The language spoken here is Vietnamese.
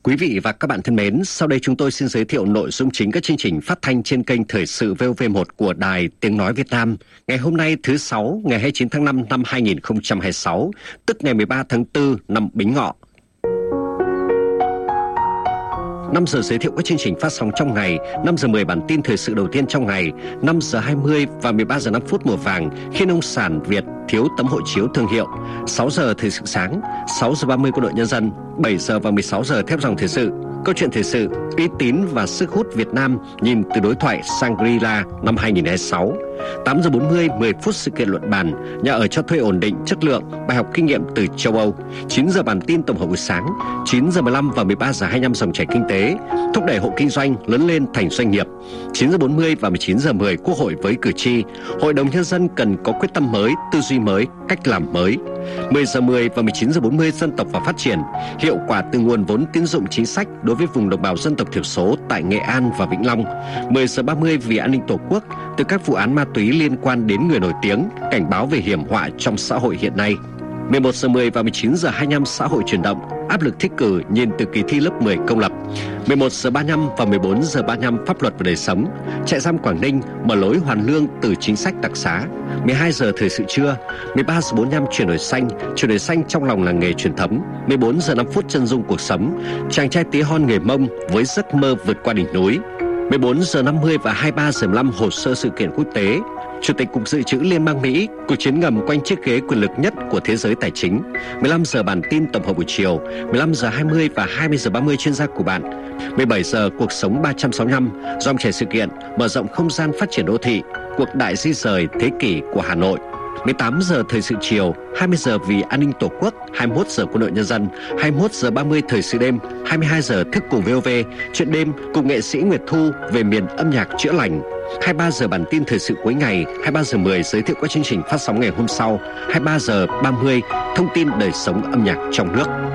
Quý vị và các bạn thân mến, sau đây chúng tôi xin giới thiệu nội dung chính các chương trình phát thanh trên kênh Thời sự VOV1 của Đài Tiếng Nói Việt Nam. Ngày hôm nay thứ Sáu, ngày 29 tháng 5 năm 2026, tức ngày 13 tháng 4 năm Bính Ngọ. 5 giờ giới thiệu các chương trình phát sóng trong ngày, 5 giờ 10 bản tin thời sự đầu tiên trong ngày, 5 giờ 20 và 13 giờ 5 phút mùa vàng khi nông sản Việt thiếu tấm hộ chiếu thương hiệu, 6 giờ thời sự sáng, 6 giờ 30 Quân đội Nhân dân, 7 giờ và 16 giờ thép dòng thời sự. Câu chuyện thời sự, uy tín và sức hút Việt Nam nhìn từ đối thoại Shangri-La năm 2026. 8 giờ 40, 10 phút sự kiện luận bàn, nhà ở cho thuê ổn định, chất lượng, bài học kinh nghiệm từ châu Âu. 9 giờ bản tin tổng hợp buổi sáng, 9 giờ 15 và 13 giờ 25 dòng chảy kinh tế, thúc đẩy hộ kinh doanh lớn lên thành doanh nghiệp. 9 giờ 40 và 19 giờ 10 Quốc hội với cử tri, Hội đồng Nhân dân cần có quyết tâm mới, tư duy mới, cách làm mới. 10 giờ 10 và 19 giờ 40 dân tộc và phát triển, hiệu quả từ nguồn vốn tín dụng chính sách đối với vùng đồng bào dân tộc thiểu số tại Nghệ An và Vĩnh Long. 10 giờ 30 vì an ninh Tổ quốc, từ các vụ án ma túy liên quan đến người nổi tiếng, cảnh báo về hiểm họa trong xã hội hiện nay. 11 giờ 10 và 19 giờ 25 xã hội chuyển động, áp lực thi cử nhìn từ kỳ thi lớp 10 công lập. 11 giờ 35 và 14 giờ 35 pháp luật và đời sống, trại giam Quảng Ninh mở lối hoàn lương từ chính sách đặc xá. 12 giờ thời sự trưa, 13 giờ 45 chuyển đổi xanh trong lòng làng nghề truyền thống. 14 giờ 5 phút chân dung cuộc sống, chàng trai tí hon người Mông với giấc mơ vượt qua đỉnh núi. 14 giờ 50 và 23 giờ 15 hồ sơ sự kiện quốc tế. Chủ tịch Cục Dự trữ Liên bang Mỹ, cuộc chiến ngầm quanh chiếc ghế quyền lực nhất của thế giới tài chính. 15 giờ bản tin tổng hợp buổi chiều, 15 giờ 20 và 20 giờ 30 chuyên gia của bạn. 17 giờ cuộc sống 365, dòng chảy sự kiện, mở rộng không gian phát triển đô thị, cuộc đại di dời thế kỷ của Hà Nội. 18 giờ thời sự chiều, 20 giờ vì an ninh Tổ quốc, 21 giờ Quân đội Nhân dân, 21 giờ 30 thời sự đêm, 22 giờ thức cùng VOV, chuyện đêm cùng nghệ sĩ Nguyệt Thu về miền âm nhạc chữa lành. 23 giờ bản tin thời sự cuối ngày, 23 giờ 10 giới thiệu các chương trình phát sóng ngày hôm sau, 23 giờ 30 thông tin đời sống âm nhạc trong nước.